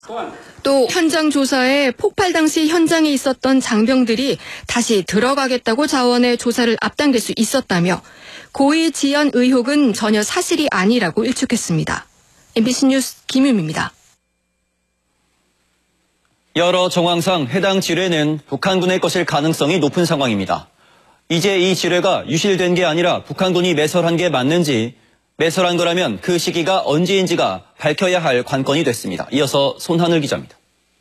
또 현장 조사에 폭발 당시 현장에 있었던 장병들이 다시 들어가겠다고 자원해 조사를 앞당길 수 있었다며 고의 지연 의혹은 전혀 사실이 아니라고 일축했습니다. MBC 뉴스 김유미입니다. 여러 정황상 해당 지뢰는 북한군의 것일 가능성이 높은 상황입니다. 이제 이 지뢰가 유실된 게 아니라 북한군이 매설한 게 맞는지, 매설한 거라면 그 시기가 언제인지가 밝혀야 할 관건이 됐습니다. 이어서 손하늘 기자입니다.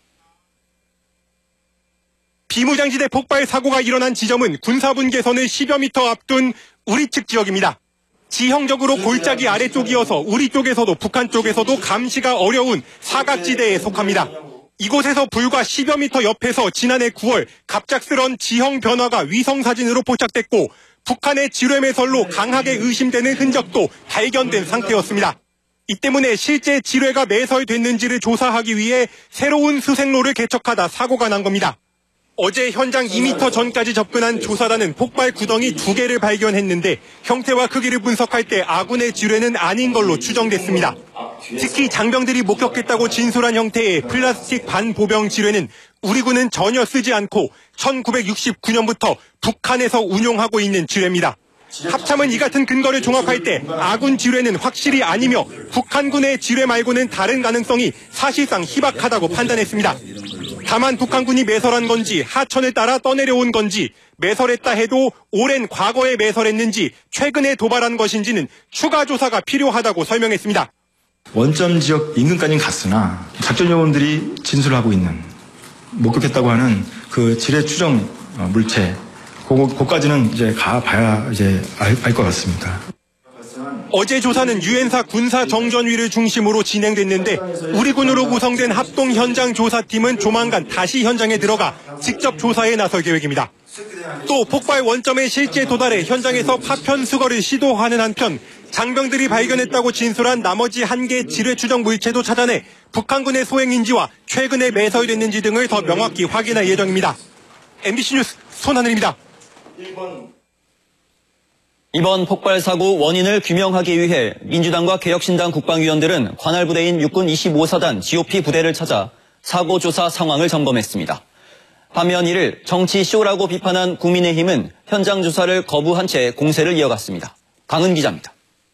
비무장지대 폭발 사고가 일어난 지점은 군사분계선을 10여 미터 앞둔 우리 측 지역입니다. 지형적으로 골짜기 아래쪽이어서 우리 쪽에서도 북한 쪽에서도 감시가 어려운 사각지대에 속합니다. 이곳에서 불과 10여 미터 옆에서 지난해 9월 갑작스런 지형 변화가 위성사진으로 포착됐고 북한의 지뢰 매설로 강하게 의심되는 흔적도 발견된 상태였습니다. 이 때문에 실제 지뢰가 매설됐는지를 조사하기 위해 새로운 수색로를 개척하다 사고가 난 겁니다. 어제 현장 2m 전까지 접근한 조사단은 폭발 구덩이 2개를 발견했는데 형태와 크기를 분석할 때 아군의 지뢰는 아닌 걸로 추정됐습니다. 특히 장병들이 목격했다고 진술한 형태의 플라스틱 반보병 지뢰는 우리 군은 전혀 쓰지 않고 1969년부터 북한에서 운용하고 있는 지뢰입니다. 합참은 이 같은 근거를 종합할 때 아군 지뢰는 확실히 아니며 북한군의 지뢰 말고는 다른 가능성이 사실상 희박하다고 판단했습니다. 다만 북한군이 매설한 건지 하천을 따라 떠내려온 건지 매설했다 해도 오랜 과거에 매설했는지 최근에 도발한 것인지는 추가 조사가 필요하다고 설명했습니다. 원점 지역 인근까지는 갔으나 작전 요원들이 진술하고 있는 목격했다고 하는 그 지뢰 추정 물체 그거까지는 이제 가봐야 이제 알 것 같습니다. 어제 조사는 유엔사 군사정전위를 중심으로 진행됐는데 우리 군으로 구성된 합동 현장 조사팀은 조만간 다시 현장에 들어가 직접 조사에 나설 계획입니다. 또 폭발 원점에 실제 도달해 현장에서 파편 수거를 시도하는 한편 장병들이 발견했다고 진술한 나머지 1개 지뢰 추정 물체도 찾아내 북한군의 소행인지와 최근에 매설됐는지 등을 더 명확히 확인할 예정입니다. MBC 뉴스 손하늘입니다. 이번 폭발 사고 원인을 규명하기 위해 민주당과 개혁신당 국방위원들은 관할 부대인 육군 25사단 GOP 부대를 찾아 사고 조사 상황을 점검했습니다. 반면 이를 정치 쇼라고 비판한 국민의힘은 현장 조사를 거부한 채 공세를 이어갔습니다. 강은 기자입니다.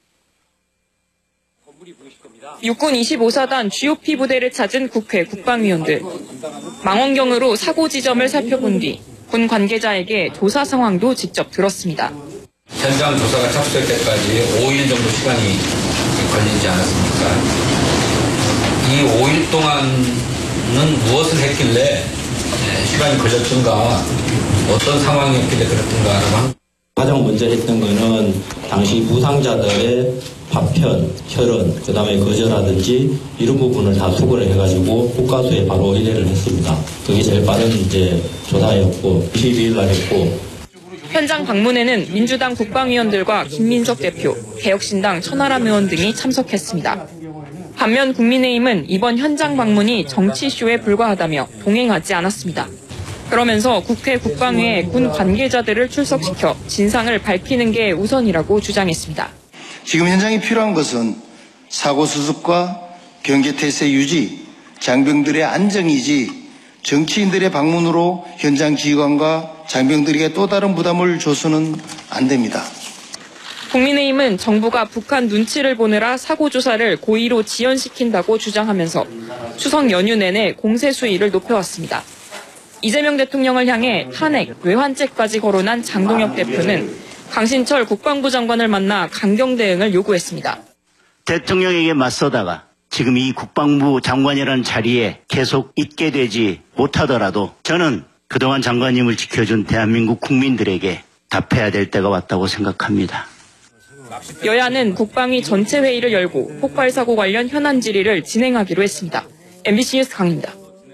육군 25사단 GOP 부대를 찾은 국회 국방위원들. 망원경으로 사고 지점을 살펴본 뒤 군 관계자에게 조사 상황도 직접 들었습니다. 현장 조사가 착수될 때까지 5일 정도 시간이 걸리지 않았습니까? 이 5일 동안은 무엇을 했길래 시간이 걸렸던가, 어떤 상황이었길래 그랬던가. 가장 먼저 했던 거는 당시 부상자들의 파편, 혈흔, 그다음에 거저라든지 이런 부분을 다 수거를 해가지고 국가수에 바로 의뢰를 했습니다. 그게 제일 빠른 이제 조사였고 22일 날 했고. 현장 방문에는 민주당 국방위원들과 김민석 대표, 개혁신당 천하람 의원 등이 참석했습니다. 반면 국민의힘은 이번 현장 방문이 정치쇼에 불과하다며 동행하지 않았습니다. 그러면서 국회 국방위에 군 관계자들을 출석시켜 진상을 밝히는 게 우선이라고 주장했습니다. 지금 현장에 필요한 것은 사고 수습과 경계태세 유지, 장병들의 안정이지 정치인들의 방문으로 현장 지휘관과 장병들에게 또 다른 부담을 줘서는 안 됩니다. 국민의힘은 정부가 북한 눈치를 보느라 사고 조사를 고의로 지연시킨다고 주장하면서 추석 연휴 내내 공세 수위를 높여왔습니다. 이재명 대통령을 향해 탄핵, 외환죄까지 거론한 장동혁 대표는 강신철 국방부 장관을 만나 강경 대응을 요구했습니다. 대통령에게 맞서다가 지금 이 국방부 장관이라는 자리에 계속 있게 되지 못하더라도 저는 그동안 장관님을 지켜준 대한민국 국민들에게 답해야 될 때가 왔다고 생각합니다. 여야는 국방위 전체 회의를 열고 폭발 사고 관련 현안 질의를 진행하기로 했습니다. MBC 뉴스 강입니다.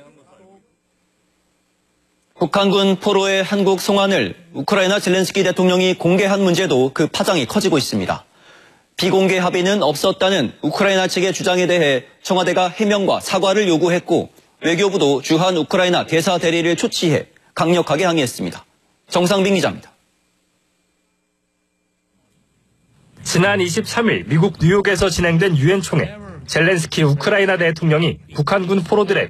북한군 포로의 한국 송환을 우크라이나 젤렌스키 대통령이 공개한 문제도 그 파장이 커지고 있습니다. 비공개 합의는 없었다는 우크라이나 측의 주장에 대해 청와대가 해명과 사과를 요구했고 외교부도 주한 우크라이나 대사 대리를 초치해 강력하게 항의했습니다. 정상빈 기자입니다. 지난 23일 미국 뉴욕에서 진행된 유엔 총회 젤렌스키 우크라이나 대통령이 북한군 포로들의